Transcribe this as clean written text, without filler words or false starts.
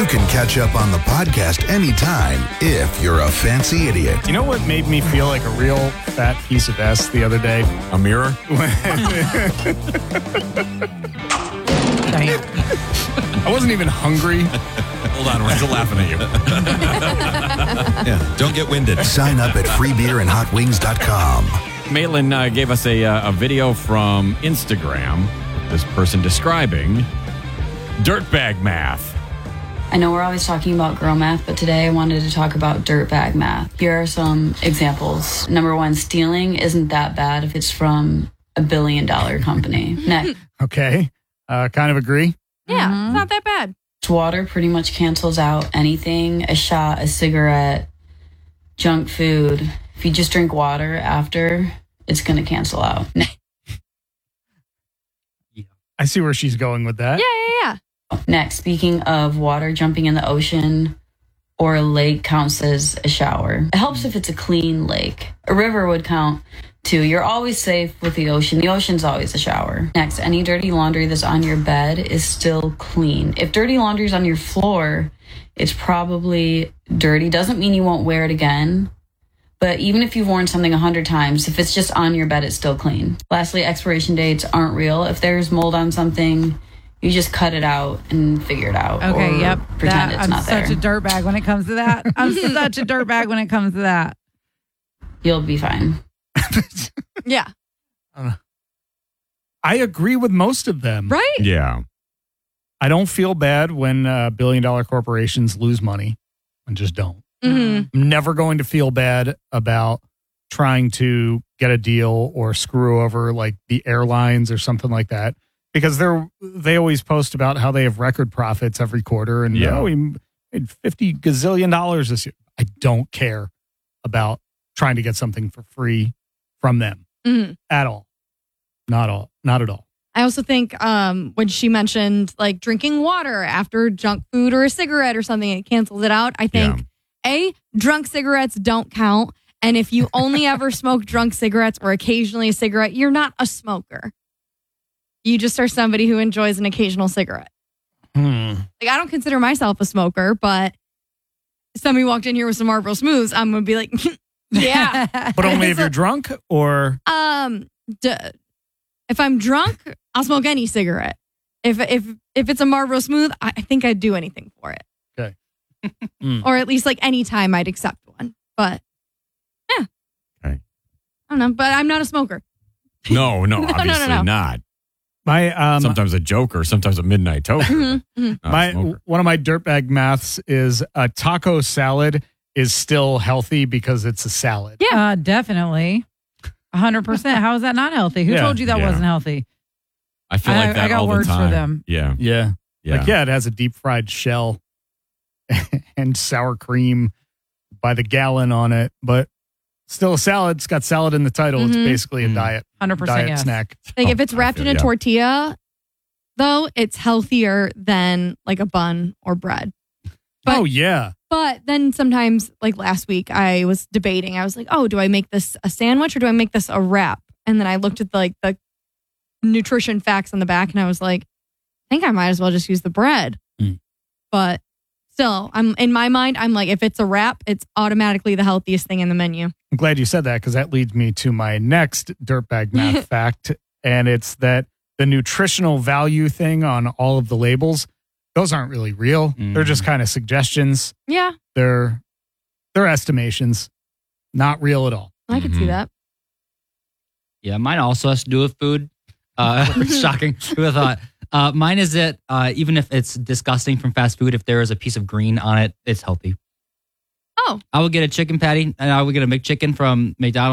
You can catch up on the podcast anytime if you're a fancy idiot. You know what made me feel like a real fat piece of S the other day? A mirror? I wasn't even hungry. Hold on, we're still laughing at you. Yeah, don't get winded. Sign up at freebeerandhotwings.com. Maitland gave us a video from Instagram. This person describing dirtbag math. I know we're always talking about girl math, but today I wanted to talk about dirtbag math. Here are some examples. Number one, stealing isn't that bad if it's from $1 billion company. Next. Okay. Kind of agree. Yeah, It's not that bad. Water pretty much cancels out anything, a shot, a cigarette, junk food. If you just drink water after, it's going to cancel out. I see where she's going with that. Yeah. Next, speaking of water, jumping in the ocean or a lake counts as a shower. It helps if it's a clean lake. A river would count too. You're always safe with the ocean. The ocean's always a shower. Next, any dirty laundry that's on your bed is still clean. If dirty laundry's on your floor, it's probably dirty. Doesn't mean you won't wear it again. But even if you've worn something 100 times, if it's just on your bed, it's still clean. Lastly, expiration dates aren't real. If there's mold on something, you just cut it out and figure it out. Okay, yep. Pretend it's not there. I'm such a dirtbag when it comes to that. I'm such a dirtbag when it comes to that. You'll be fine. Yeah. I agree with most of them. Right? Yeah. I don't feel bad when billion-dollar corporations lose money and just don't. Mm-hmm. I'm never going to feel bad about trying to get a deal or screw over like the airlines or something like that, because they always post about how they have record profits every quarter and we made $50 gazillion this year. I don't care about trying to get something for free from them at all. Not at all. I also think when she mentioned like drinking water after junk food or a cigarette or something, it cancels it out. I think drunk cigarettes don't count. And if you only ever smoke drunk cigarettes or occasionally a cigarette, you're not a smoker. You just are somebody who enjoys an occasional cigarette. Like, I don't consider myself a smoker, but if somebody walked in here with some Marlboro Smooths, I'm going to be like, yeah. But only if you're drunk or? If I'm drunk, I'll smoke any cigarette. If it's a Marlboro Smooth, I think I'd do anything for it. Okay. Or at least like any time I'd accept one. But yeah. Okay. I don't know, but I'm not a smoker. No, obviously not. My sometimes a joker, sometimes a midnight toker. One of my dirtbag maths is a taco salad is still healthy because it's a salad. Yeah, definitely. 100%. How is that not healthy? Who told you that wasn't healthy? I feel like that I got all the words time. for them. Yeah. Like, it has a deep fried shell and sour cream by the gallon on it, but still a salad. It's got salad in the title. It's basically a diet 100% snack. Like if it's wrapped in a tortilla, though, it's healthier than like a bun or bread. But, But then sometimes, like last week, I was debating. I was like, oh, do I make this a sandwich or do I make this a wrap? And then I looked at the nutrition facts on the back and I was like, I think I might as well just use the bread. But still, in my mind, I'm like, if it's a wrap, it's automatically the healthiest thing in the menu. I'm glad you said that because that leads me to my next dirtbag math fact. And it's that the nutritional value thing on all of the labels, those aren't really real. They're just kind of suggestions. Yeah. They're estimations. Not real at all. I could see that. Yeah, mine also has to do with food. Shocking. Who would have thought? Mine is that even if it's disgusting from fast food, if there is a piece of green on it, it's healthy. Oh. I would get a chicken patty and I would get a McChicken from McDonald's.